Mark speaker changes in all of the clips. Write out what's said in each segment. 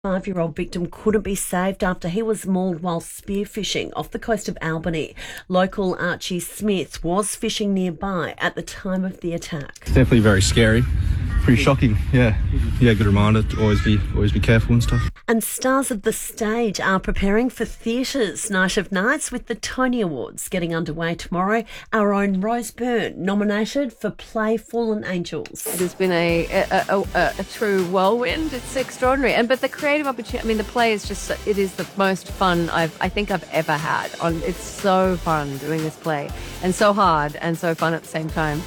Speaker 1: 5-year-old victim couldn't be saved after he was mauled while spearfishing off the coast of Albany. Local Archie Smith was fishing nearby at the time of the attack.
Speaker 2: It's definitely very scary. Pretty shocking, yeah. Yeah, good reminder to always be careful and stuff.
Speaker 1: And stars of the stage are preparing for theatre's Night of Nights with the Tony Awards getting underway tomorrow. Our own Rose Byrne nominated for play Fallen Angels.
Speaker 3: It has been a true whirlwind. It's extraordinary. But the creative opportunity, I mean, the play is just, it is the most fun I think I've ever had. It's so fun doing this play and so hard and so fun at the same time.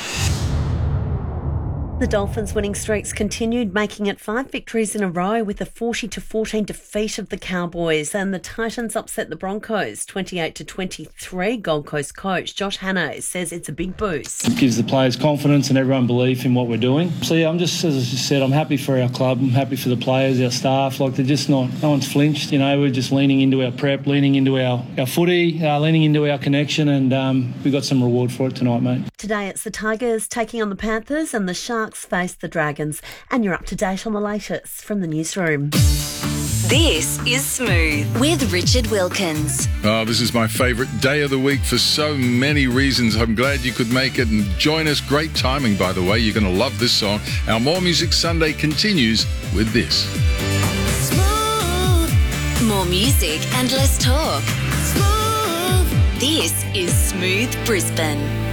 Speaker 1: The Dolphins' winning streaks continued, making it 5 victories in a row with a 40-14 defeat of the Cowboys, and the Titans upset the Broncos 28-23. Gold Coast coach Josh Hannay says it's a big boost.
Speaker 4: It gives the players confidence and everyone belief in what we're doing. So yeah, I'm just, as I just said, I'm happy for our club. I'm happy for the players, our staff. Like, they're just no one's flinched. You know, we're just leaning into our prep, leaning into our footy, leaning into our connection, and we got some reward for it tonight, mate.
Speaker 1: Today it's the Tigers taking on the Panthers and the Sharks face the Dragons. And you're up to date on the latest from the newsroom.
Speaker 5: This is Smooth with Richard Wilkins.
Speaker 6: Oh, this is my favourite day of the week for so many reasons. I'm glad you could make it and join us. Great timing, by the way. You're going to love this song. Our More Music Sunday continues with this.
Speaker 5: Smooth. More music and less talk. Smooth. This is Smooth Brisbane.